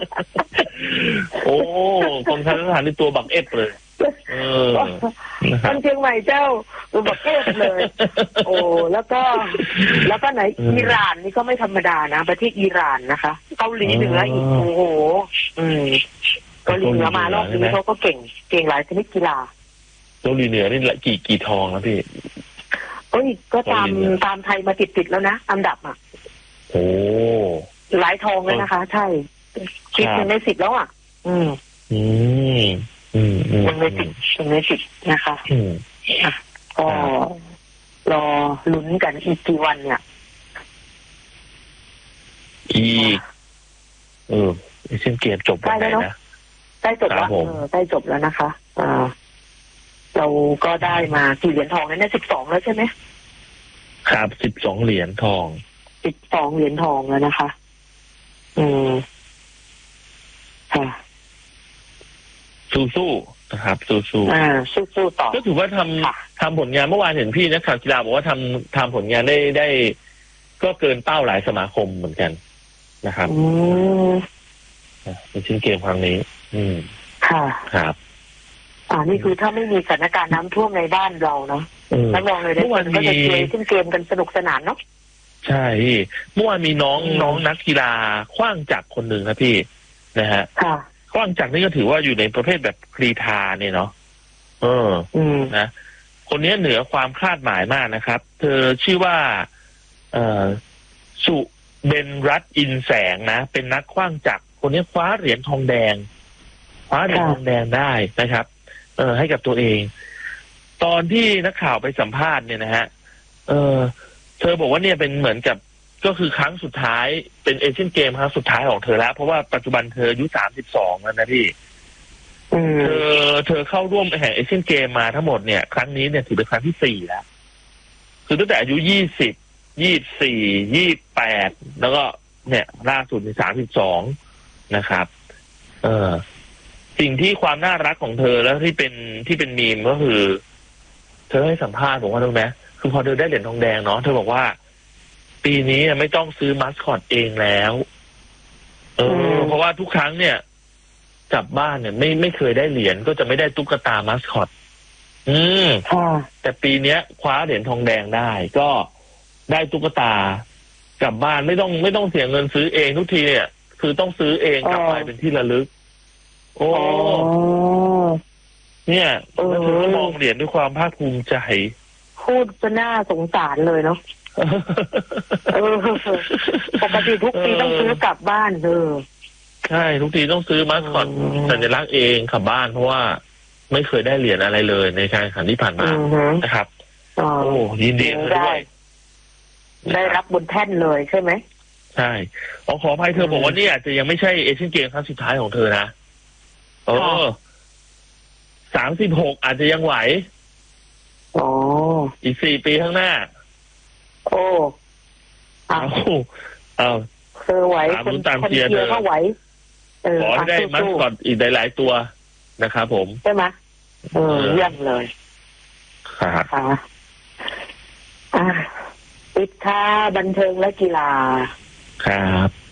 โอ้กรมชลประทานที่ตัวบักเอฟเลยคนเชียงใหม่เจ้าตัวบักเอฟเลยโอ้แล้วก็ไหนอิหร่านนี่ก็ไม่ธรรมดานะประเทศอิหร่านนะคะเกาหลีเหนืออีกโอ้โหเกาหลีเหนือมารอบนี้เขาก็เก่งหลายชนิดกีฬาเกาหลีเหนือนี่กี่ทองนะพี่ก็ตามไทยมาติดแล้วนะอันดับอ่ะโอ้หลายทองเลยนะคะใช่คิด1 ใน 10แล้วอ่ะ1 ใน 10นะคะก็รอลุ้นกันอีกกี่วันเนี่ยเอเชียนเกมจบวันไหนนะใกล้จบแล้วใกล้จบแล้วนะคะเราก็ได้มากี่เหรียญทองเนี่ย12แล้วใช่ไหมครับ12 เหรียญทอง 12 เหรียญทองแล้วนะคะค่ะสู้ๆนะครับสู้สู้ต่อก็ถือว่าทำผลงานเมื่อวานเห็นพี่นักข่าวกีฬาบอกว่าทำผลงานได้ก็เกินเป้าหลายสมาคมเหมือนกันนะครับในชิ้นเกมครั้งนี้ค่ะครับนี่คือถ้าไม่มีสถานการณ์น้ำท่วมในบ้านเราเนาะนักมองเลยได้คนก็จะเชียร์ขึ้นเกมกันสนุกสนานเนาะใช่เมื่อวานมีน้องนักกีฬาขว้างจักรคนหนึ่งครับพี่นะฮะขว้างจักรนี่ก็ถือว่าอยู่ในประเภทแบบกรีฑาเนี่ยเนาะนะคนนี้เหนือความคาดหมายมากนะครับเธอชื่อว่าสุเบนรัตอินแสงนะเป็นนักขว้างจักรคนนี้คว้าเหรียญทองแดงได้นะครับให้กับตัวเองตอนที่นักข่าวไปสัมภาษณ์เนี่ยนะฮะเธอบอกว่าเนี่ยเป็นเหมือนกับก็คือครั้งสุดท้ายเป็นเอเชียนเกมครั้งสุดท้ายของเธอแล้วเพราะว่าปัจจุบันเธออายุ32แล้วนะพี่เธอเข้าร่วมแห่งเอเชียนเกมมาทั้งหมดเนี่ยครั้งนี้เนี่ยถือเป็นครั้งที่4แล้วคือตั้งแต่อายุ20 24 28แล้วก็เนี่ยล่าสุดใน32นะครับสิ่งที่ความน่ารักของเธอแล้วที่เป็นมีมก็คือเธอให้สัมภาษณ์บอกว่ารู้ไหมคือพอเธอได้เหรียญทองแดงเนาะเธอบอกว่าปีนี้ไม่ต้องซื้อมัสคอตเองแล้วเพราะว่าทุกครั้งเนี่ยกลับบ้านเนี่ยไม่เคยได้เหรียญก็จะไม่ได้ตุ๊กตามัสคอตแต่ปีนี้คว้าเหรียญทองแดงได้ก็ได้ตุ๊กตากลับบ้านไม่ต้องเสียเงินซื้อเองทุกทีเนี่ยคือต้องซื้อเองกลับไปเป็นที่ระลึกเนี่ยแล้วเธอก็มองเหรียญด้วยความภาคภูมิใจพูดจะน่าสงสารเลยเนาะปกติทุกปีต้องซื้อกลับบ้านใช่ทุกทีต้องซื้อมัสคอตสัญลักษณ์เองกลับบ้านเพราะว่าไม่เคยได้เหรียญอะไรเลยในการแข่งขันที่ผ่านมานะครับยินดีด้วยได้รับบนแท่นเลยใช่ไหมใช่ขออภัยเธอบอกว่านี่อาจจะยังไม่ใช่เอเชียนเกมครั้งสุดท้ายของเธอนะ36อาจจะยังไหวอีก4 ปีข้างหน้าเธอไหวคนเชียร์ก็ไหวขอให้ได้มัสคอตอีกหลายๆตัวนะครับผมใช่ไหมเยี่ยมเลยครับปิดค่าบันเทิงและกีฬาครับ